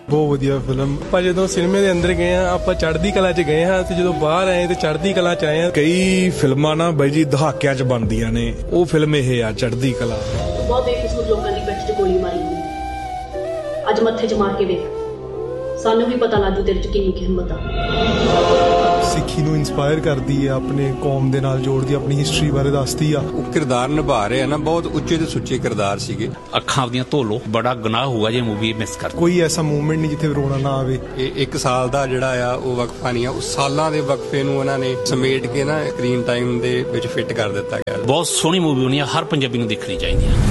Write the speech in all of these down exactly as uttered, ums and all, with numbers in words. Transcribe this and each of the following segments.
ਬਹੁਤ ਵਧੀਆ ਫਿਲਮ। ਆਪਾਂ ਜਦੋਂ ਸਿਨੇਮੇ ਦੇ ਅੰਦਰ ਗਏ ਆ, ਆਪਾਂ ਚੜ੍ਹਦੀ ਕਲਾ 'ਚ ਗਏ ਹਾਂ, ਤੇ ਜਦੋਂ ਬਾਹਰ ਆਏ ਤੇ ਚੜ੍ਹਦੀ ਕਲਾ 'ਚ ਆਏ ਆ। ਕਈ ਫਿਲਮਾਂ ਨਾ ਬਾਈ ਜੀ ਦਹਾਕਿਆਂ 'ਚ ਬਣਦੀਆਂ ਨੇ, ਉਹ ਫਿਲਮ ਇਹ ਆ ਚੜ੍ਹਦੀ ਕਲਾ। ਬਹੁਤ ਬੇਕਸੂਰ ਲੋਕਾਂ ਦੀ ਪਿੱਠ 'ਚ ਗੋਲੀ ਮਾਰੀ ਗਈ, ਅੱਜ ਮੱਥੇ 'ਚ ਮਾਰ ਕੇ ਵੇਖ, ਸਾਨੂੰ ਵੀ ਪਤਾ ਲੱਗੂ ਤੇਰੇ 'ਚ ਕਿੰਨੀ ਕੀ ਹਿੰਮਤ ਆ। ਸਿੱਖੀ ਨੂੰ ਇਨਸਪਾਇਰ ਕਰਦੀ ਹੈ, ਆਪਣੇ ਕੌਮ ਦੇ ਨਾਲ ਜੋੜਦੀ, ਆਪਣੀ ਹਿਸਟਰੀ ਬਾਰੇ ਦੱਸਦੀ ਆ। ਉਹ ਕਿਰਦਾਰ ਨਿਭਾ ਰਹੇ ਆ ਨਾ, ਬਹੁਤ ਉੱਚੇ ਤੇ ਸੁੱਚੇ ਕਿਰਦਾਰ ਸੀਗੇ। ਅੱਖਾਂ ਦੀਆਂ ਧੋ ਲੋ, ਬੜਾ ਗੁਨਾਹ ਹੋਊਗਾ ਜੇ ਮੂਵੀ ਮਿਸ ਕਰ। ਕੋਈ ਐਸਾ ਮੂਵਮੈਂਟ ਨਹੀਂ ਜਿੱਥੇ ਰੋਣਾ ਨਾ ਆਵੇ। ਇਹ ਇੱਕ ਸਾਲ ਦਾ ਜਿਹੜਾ ਆ ਉਹ ਵਕਫਾ ਨਹੀਂ ਆ, ਉਹ ਸਾਲਾਂ ਦੇ ਵਕਫੇ ਨੂੰ ਉਹਨਾਂ ਨੇ ਸਮੇਟ ਕੇ ਨਾ ਸਕਰੀਨ ਟਾਈਮ ਦੇ ਵਿੱਚ ਫਿੱਟ ਕਰ ਦਿੱਤਾ ਗਿਆ। ਬਹੁਤ ਸੋਹਣੀ ਮੂਵੀ ਹੋਣੀ ਆ, ਹਰ ਪੰਜਾਬੀ ਨੂੰ ਦੇਖਣੀ ਚਾਹੀਦੀ ਆ।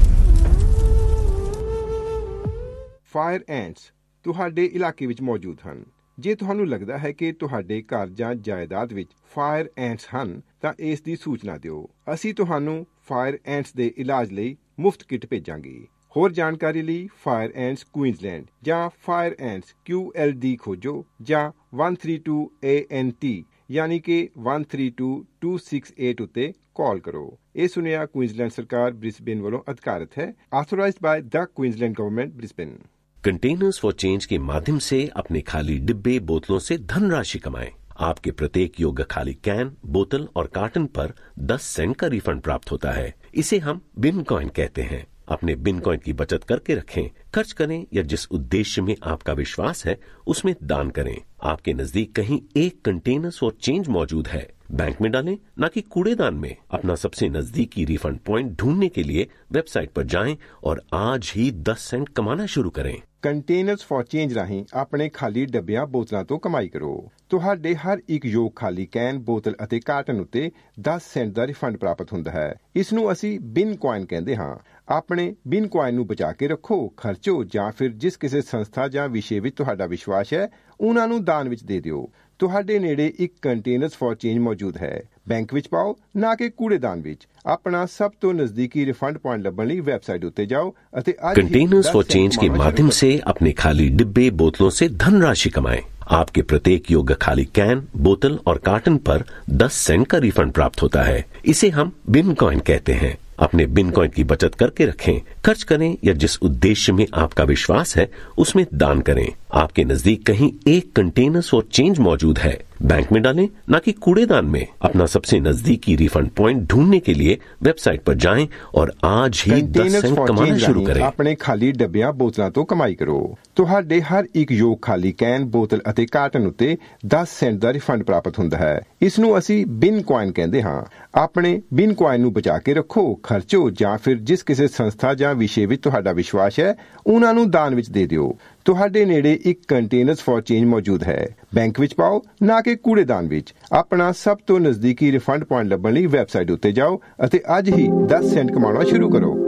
ਫਾਇਰ ਐਂਟਸ ਤੁਹਾਡੇ ਇਲਾਕੇ ਵਿੱਚ ਮੌਜੂਦ ਹਨ। ਜੇ ਤੁਹਾਨੂੰ ਲੱਗਦਾ ਹੈ ਕਿ ਤੁਹਾਡੇ ਘਰ ਜਾਂ ਜਾਇਦਾਦ ਵਿੱਚ ਫਾਇਰ ਐਂਟਸ ਹਨ ਤਾਂ ਇਸ ਦੀ ਸੂਚਨਾ ਦਿਓ। ਅਸੀਂ ਤੁਹਾਨੂੰ ਫਾਇਰ ਐਂਟਸ ਦੇ ਇਲਾਜ ਲਈ ਮੁਫਤ ਕਿੱਟ ਭੇਜਾਂਗੇ। ਹੋਰ ਜਾਣਕਾਰੀ ਲਈ ਫਾਇਰ ਐਂਟਸ ਕੁਈਨਜ਼ਲੈਂਡ ਜਾਂ ਫਾਇਰ ਐਂਟਸ ਕਿਊ ਐਲ ਡੀ ਖੋਜੋ ਜਾਂ one three two A N T ਯਾਨੀ ਕਿ one three two two six eight ਉੱਤੇ ਕਾਲ ਕਰੋ। ਇਹ ਸੁਨੇਹਾ ਕੁਈਨਜ਼ਲੈਂਡ ਸਰਕਾਰ ब्रिस्बेन ਵੱਲੋਂ ਅਧਿਕਾਰਿਤ ਹੈ। Authorised by the Queensland government Brisbane. Containers for change के माध्यम से अपने खाली डिब्बे बोतलों से धनराशि कमाएं। आपके प्रत्येक योग्य खाली कैन, बोतल और कार्टन पर दस सेंट का रिफंड प्राप्त होता है। इसे हम बिन कॉइन कहते हैं। अपने बिन कॉइन की बचत करके रखें, खर्च करें या जिस उद्देश्य में आपका विश्वास है उसमें दान करें। आपके नजदीक कहीं एक कंटेनर्स फॉर चेंज मौजूद है, बैंक में डालें ना कि कूड़ेदान में। अपना सबसे नजदीकी रिफंड पॉइंट ढूंढने के लिए वेबसाइट पर जाएं और आज ही दस सेंट कमाना शुरू करें। ਕੰਟੇਨਰਸ ਫॉर ਚੇਂਜ ਰਾਹੀਂ ਆਪਣੇ ਖਾਲੀ ਡੱਬਿਆਂ ਬੋਤਲਾਂ ਤੋਂ ਕਮਾਈ ਕਰੋ। ਤੁਹਾਡੇ ਹਰ ਇੱਕ ਯੋਗ ਖਾਲੀ ਕੈਨ, ਬੋਤਲ ਅਤੇ ਕਾਰਟਨ ਉੱਤੇ ਦਸ ਸੈਂਟ ਦਾ ਰਿਫੰਡ ਪ੍ਰਾਪਤ ਹੁੰਦਾ ਹੈ। ਇਸ ਨੂੰ ਅਸੀਂ ਬਿਨ ਕੁਆਇਨ ਕਹਿੰਦੇ ਹਾਂ। ਆਪਣੇ ਬਿਨ ਕੁਆਇਨ ਨੂੰ ਬਚਾ ਕੇ ਰੱਖੋ, ਖਰਚੋ ਜਾਂ ਫਿਰ ਜਿਸ ਕਿਸੇ ਸੰਸਥਾ ਜਾਂ ਵਿਸ਼ੇ ਵਿੱਚ ਤੁਹਾਡਾ ਵਿਸ਼ਵਾਸ ਹੈ ਉਹਨਾਂ ਨੂੰ ਦਾਨ ਵਿੱਚ ਦੇ ਦਿਓ। ਤੁਹਾਡੇ ਨੇੜੇ ਇੱਕ ਕੰਟੇਨਰਸ ਫॉर ਚੇਂਜ ਮੌਜੂਦ ਹੈ। ਬੈਂਕ ਵਿੱਚ ਪਾਓ ਨਾ ਕਿ ਕੂੜੇਦਾਨ ਵਿੱਚ। अपना सब तो नजदीकी रिफंड पॉइंट लभण लई वेबसाइट उत्ते जाओ अते आज कंटेनर्स फॉर चेंज के माध्यम से अपने खाली डिब्बे बोतलों से धनराशि कमाएं। आपके प्रत्येक योग्य खाली कैन, बोतल और कार्टन पर दस सेंट का रिफंड प्राप्त होता है। इसे हम बिन कॉइन कहते हैं। अपने बिन कॉइन की बचत करके रखें, खर्च करें या जिस उद्देश्य में आपका विश्वास है उसमें दान करें। आपके नजदीक कहीं एक कंटेनर्स फॉर चेंज मौजूद है, बैंक में डालें ना कि कूड़ेदान में। अपना सबसे नजदीकी रिफंड पॉइंट ढूंढने के लिए वेबसाइट पर जाएं और आज ही दस सेंट कमाना शुरू करें। अपने खाली डब्बियां बोतलों तो कमाई करो। ਤੁਹਾਡੇ ਹਰ ਇੱਕ ਯੋਗ ਖਾਲੀ ਕੈਨ, ਬੋਤਲ ਅਤੇ ਕਾਰਟਨ ਉੱਤੇ ਦਸ ਸੈਂਟ ਦਾ ਰਿਫੰਡ ਪ੍ਰਾਪਤ ਹੁੰਦਾ ਹੈ। ਇਸ ਨੂੰ ਅਸੀਂ ਬਿਨ ਕੁਆਇਨ ਕਹਿੰਦੇ ਹਾਂ। ਆਪਣੇ ਬਿਨ ਕੁਆਇਨ ਨੂੰ ਬਚਾ ਕੇ ਰੱਖੋ, ਖਰਚੋ ਜਾਂ ਫਿਰ ਜਿਸ ਕਿਸੇ ਸੰਸਥਾ ਜਾਂ ਵਿਸ਼ੇ ਵਿੱਚ ਤੁਹਾਡਾ ਵਿਸ਼ਵਾਸ ਹੈ ਉਹਨਾਂ ਨੂੰ ਦਾਨ ਵਿੱਚ ਦੇ ਦਿਓ। ਤੁਹਾਡੇ ਨੇੜੇ ਇੱਕ ਕੰਟੇਨਰਸ ਫॉर ਚੇਂਜ ਮੌਜੂਦ ਹੈ। ਬੈਂਕ ਵਿੱਚ ਪਾਓ ਨਾ ਕਿ ਕੂੜੇਦਾਨ ਵਿੱਚ। ਆਪਣਾ ਸਭ ਤੋਂ ਨਜ਼ਦੀਕੀ ਰਿਫੰਡ ਪੁਆਇੰਟ ਲੱਭਣ ਲਈ ਵੈਬਸਾਈਟ ਉੱਤੇ ਜਾਓ ਅਤੇ ਅੱਜ ਹੀ ਦਸ ਸੈਂਟ ਕਮਾਉਣਾ ਸ਼ੁਰੂ ਕਰੋ।